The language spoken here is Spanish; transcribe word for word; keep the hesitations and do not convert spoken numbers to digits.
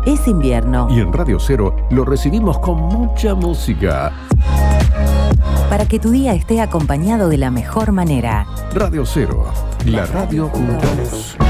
Es invierno. Y en Radio Cero lo recibimos con mucha música. Para que tu día esté acompañado de la mejor manera. Radio Cero, la radio juntos.